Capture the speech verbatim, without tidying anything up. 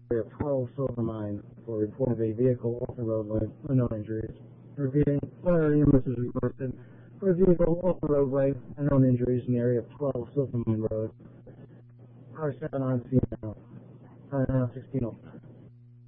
area of twelve Silvermine for report of a vehicle off the roadway with no injuries. Repeating, fire unit is reported for a vehicle off the roadway and known injuries in the area of twelve Silvermine Road. R seven on female. Uh, sixteen oh